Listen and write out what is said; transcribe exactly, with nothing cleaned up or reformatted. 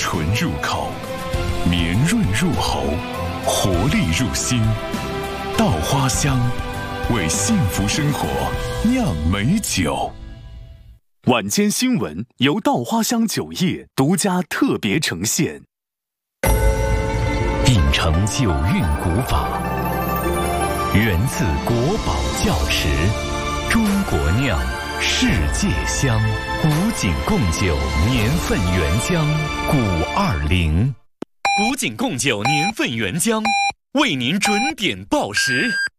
醇入口，绵润入喉，活力入心。稻花香，为幸福生活酿美酒。晚间新闻由稻花香酒业独家特别呈现。 秉承酒韵古法，源自国宝窖池，中国酿，世界香。古井贡酒年份原浆古二零，古井贡酒年份原浆为您准点报时。